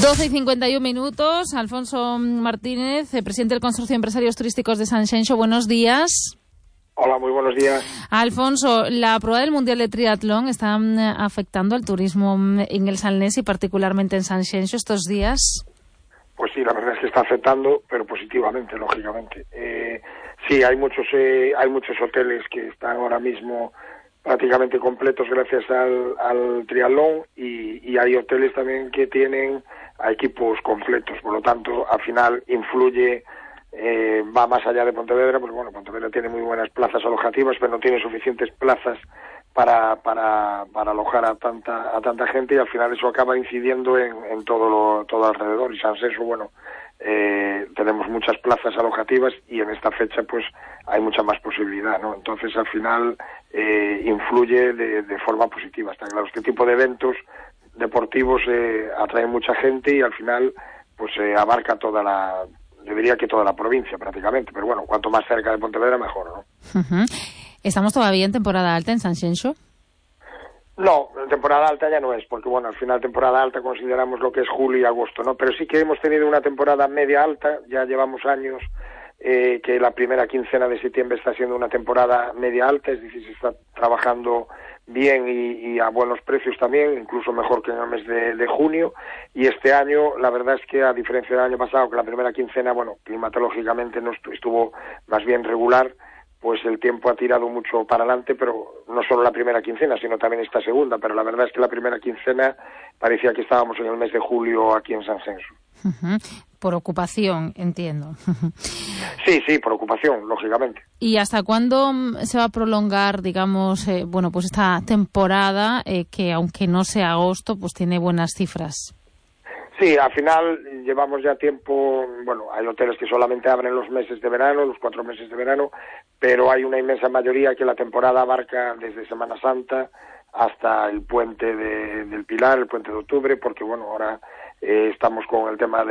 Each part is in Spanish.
12:51. Alfonso Martínez, presidente del Consorcio de Empresarios Turísticos de Sanxenxo. Buenos días. Hola, muy buenos días. Alfonso, la prueba del Mundial de Triatlón está afectando al turismo en el Salnés y particularmente en Sanxenxo estos días. Pues sí, la verdad es que está afectando, pero positivamente, lógicamente. Sí, hay muchos hoteles que están ahora mismo prácticamente completos gracias al triatlón y hay hoteles también que tienen a equipos completos. Por lo tanto, al final influye, va más allá de Pontevedra, porque bueno, Pontevedra tiene muy buenas plazas alojativas, pero no tiene suficientes plazas para alojar a tanta gente, y al final eso acaba incidiendo en todo alrededor. Y Sanxenxo, bueno, tenemos muchas plazas alojativas y en esta fecha pues hay mucha más posibilidad, ¿no? Entonces al final influye de forma positiva. Está claro, este tipo de eventos deportivos atraen mucha gente y al final pues abarca yo diría que toda la provincia prácticamente, pero bueno, cuanto más cerca de Pontevedra mejor, ¿no? Uh-huh. ¿Estamos todavía en temporada alta en Sanxenxo? No, temporada alta ya no es, porque bueno, al final temporada alta consideramos lo que es julio y agosto, ¿no? Pero sí que hemos tenido una temporada media alta, ya llevamos años que la primera quincena de septiembre está siendo una temporada media alta, es decir, se está trabajando bien y a buenos precios también, incluso mejor que en el mes de junio, y este año la verdad es que a diferencia del año pasado, que la primera quincena, bueno, climatológicamente no estuvo más bien regular, pues el tiempo ha tirado mucho para adelante, pero no solo la primera quincena, sino también esta segunda, pero la verdad es que la primera quincena parecía que estábamos en el mes de julio aquí en Sanxenxo. Uh-huh. Por ocupación, entiendo. Sí, por ocupación, lógicamente. ¿Y hasta cuándo se va a prolongar, digamos, pues esta temporada que, aunque no sea agosto, pues tiene buenas cifras? Sí, al final llevamos ya tiempo, bueno, hay hoteles que solamente abren los meses de verano, los 4 meses de verano, pero hay una inmensa mayoría que la temporada abarca desde Semana Santa hasta el puente del Pilar, el puente de octubre, porque bueno, ahora estamos con el tema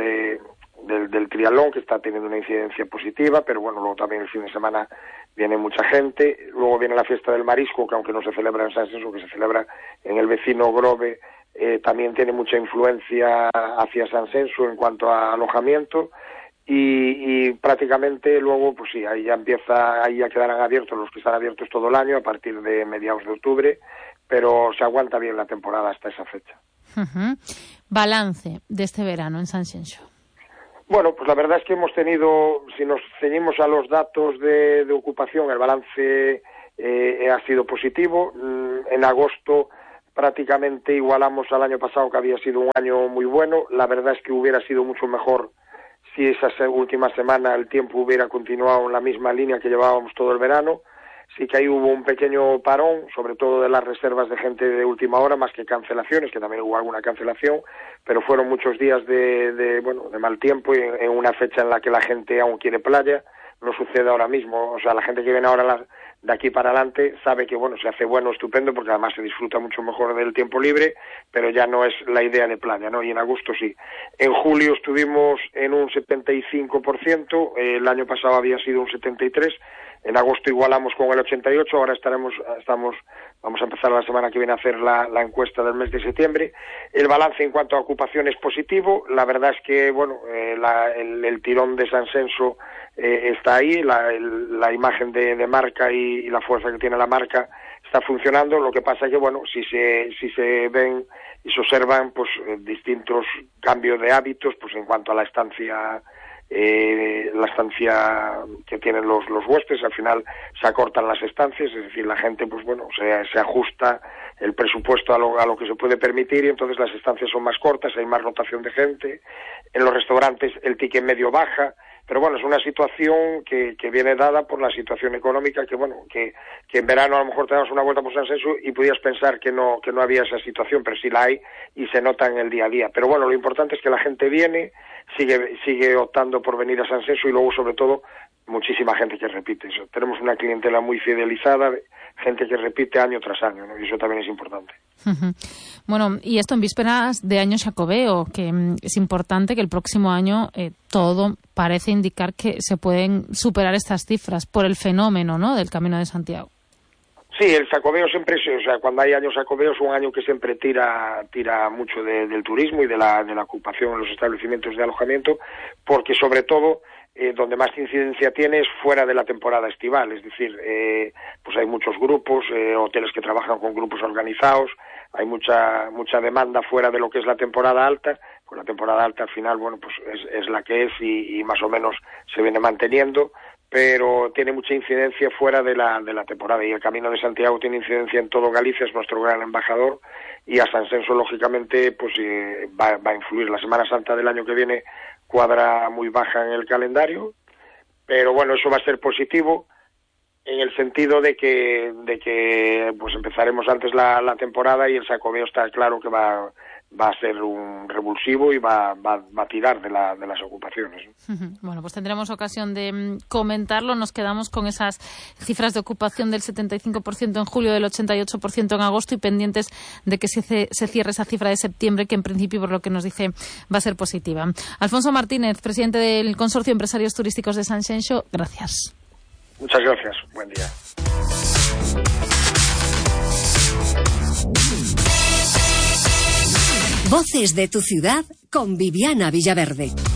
del triatlón, que está teniendo una incidencia positiva, pero bueno, luego también el fin de semana viene mucha gente, luego viene la fiesta del marisco, que aunque no se celebra en Sanxenxo, que se celebra en el vecino Grove, también tiene mucha influencia hacia Sanxenxo en cuanto a alojamiento y prácticamente luego, pues sí, ahí ya quedarán abiertos los que están abiertos todo el año a partir de mediados de octubre, pero se aguanta bien la temporada hasta esa fecha. Uh-huh. Balance de este verano en Sanxenxo. Bueno, pues la verdad es que hemos tenido, si nos ceñimos a los datos de ocupación, el balance ha sido positivo. En agosto prácticamente igualamos al año pasado, que había sido un año muy bueno. La verdad es que hubiera sido mucho mejor si esa última semana el tiempo hubiera continuado en la misma línea que llevábamos todo el verano. Sí que ahí hubo un pequeño parón, sobre todo de las reservas de gente de última hora, más que cancelaciones, que también hubo alguna cancelación, pero fueron muchos días de mal tiempo y en una fecha en la que la gente aún quiere playa. No sucede ahora mismo, o sea, la gente que viene ahora de aquí para adelante sabe que, bueno, se hace bueno, estupendo, porque además se disfruta mucho mejor del tiempo libre, pero ya no es la idea de playa, ¿no? Y en agosto sí. En julio estuvimos en un 75%, el año pasado había sido un 73%, en agosto igualamos con el 88%, ahora vamos a empezar la semana que viene a hacer la encuesta del mes de septiembre. El balance en cuanto a ocupación es positivo, la verdad es que, bueno, el tirón de Sanxenxo está ahí, la imagen de marca y la fuerza que tiene la marca está funcionando. Lo que pasa es que, bueno, si se ven y se observan pues distintos cambios de hábitos, pues en cuanto a la estancia que tienen los huéspedes, al final se acortan las estancias, es decir, la gente pues bueno, se ajusta el presupuesto a lo que se puede permitir y entonces las estancias son más cortas, hay más rotación de gente. En los restaurantes el ticket medio baja, pero bueno, es una situación que viene dada por la situación económica, que bueno, que en verano a lo mejor te das una vuelta por Sanxenxo y podías pensar que no había esa situación, pero sí la hay y se nota en el día a día. Pero bueno, lo importante es que la gente viene, sigue optando por venir a Sanxenxo y luego sobre todo muchísima gente que repite. Tenemos una clientela muy fidelizada, gente que repite año tras año, ¿no? Y eso también es importante. Uh-huh. Bueno, y esto en vísperas de año xacobeo, que es importante que el próximo año todo parece indicar que se pueden superar estas cifras por el fenómeno, ¿no?, del Camino de Santiago. Sí, el Xacobeo siempre, o sea, cuando hay años Xacobeo es un año que siempre tira mucho del turismo y de la ocupación en los establecimientos de alojamiento, porque sobre todo donde más incidencia tiene es fuera de la temporada estival, es decir, pues hay muchos grupos, hoteles que trabajan con grupos organizados, hay mucha demanda fuera de lo que es la temporada alta. Pues la temporada alta al final, bueno, pues es la que es y más o menos se viene manteniendo, pero tiene mucha incidencia fuera de la temporada, y el Camino de Santiago tiene incidencia en todo Galicia, es nuestro gran embajador, y a San Censo lógicamente pues va a influir. La Semana Santa del año que viene cuadra muy baja en el calendario, pero bueno, eso va a ser positivo en el sentido de que pues empezaremos antes la temporada, y el Xacobeo está claro que va a ser un revulsivo y va a tirar de las ocupaciones, ¿no? Bueno, pues tendremos ocasión de comentarlo. Nos quedamos con esas cifras de ocupación del 75% en julio, del 88% en agosto, y pendientes de que se cierre esa cifra de septiembre, que en principio, por lo que nos dice, va a ser positiva. Alfonso Martínez, presidente del Consorcio de Empresarios Turísticos de San Xenxo, gracias. Muchas gracias. Buen día. Voces de tu ciudad con Viviana Villaverde.